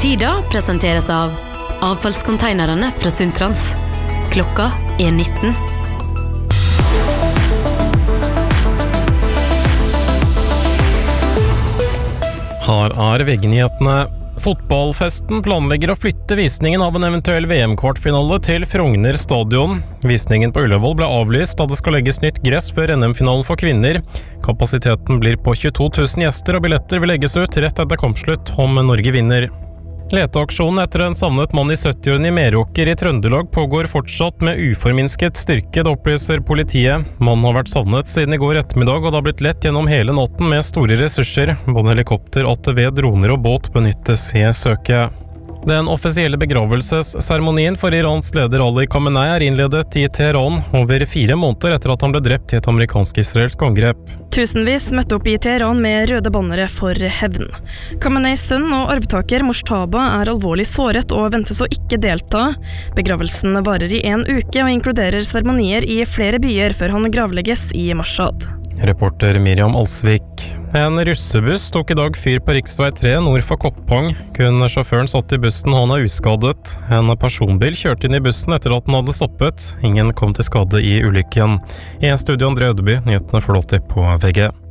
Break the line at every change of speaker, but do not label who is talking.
Tida presenteres av avfallskonteinerne fra Sundtrans. Klokka 19.
Her VG-nyhetene. Fotballfesten planlegger å flytte visningen av en eventuell VM-kvartfinale til Frogner stadion. Visningen på Ullevål ble avlyst da det skal legges nytt gress før NM-finalen for kvinner. Kapasiteten blir på 22 000 gjester, og billetter vil legges ut rett etter kampslutt om Norge vinner. Leteaksjonen etter en savnet mann i 70-årene i Meråker i Trøndelag pågår fortsatt med uforminsket styrke, det opplyser politiet. Mannen har vært savnet siden i går ettermiddag, og det har blitt lett gjennom hele natten med store ressurser. Både helikopter, ATV, droner og båt benyttes i søket. Den offisielle begravelsesseremonien for Irans leder Ali Khamenei er innledet i Teheran over 4 måneder etter at han ble drept i et amerikansk-israelsk angrep.
Tusenvis møtte opp i Teheran med røde bannere for hevn. Khameneis sønn og arvtaker Moshtaba er alvorlig såret og ventes å ikke delta. Begravelsen varer i 1 uke og inkluderer seremonier i flere byer før han gravlegges i Mashhad.
Reporter Miriam Alsvik. En russebuss tok i dag fyr på riksvei 3 nord for Koppang. Kun sjåføren satt i bussen, og han er uskadet. En personbil kjørte inn i bussen etter at den hadde stoppet. Ingen kom til skade i ulykken. I studio André Ødeby, nyhetene får alltid på VG.